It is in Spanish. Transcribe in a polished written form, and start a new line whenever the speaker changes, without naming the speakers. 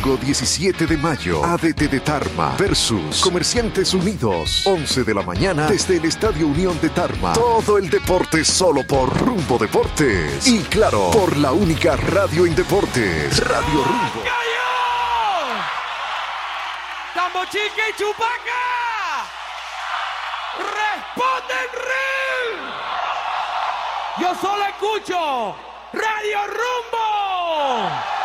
Domingo 17 de mayo, ADT de Tarma versus Comerciantes Unidos. 11 de la mañana desde el Estadio Unión de Tarma. Todo el deporte solo por Rumbo Deportes. Y claro, por la única radio en deportes, Radio Rumbo.
¡Tambo Chica y Chupaca! ¡Responden Ring! Yo solo escucho Radio Rumbo.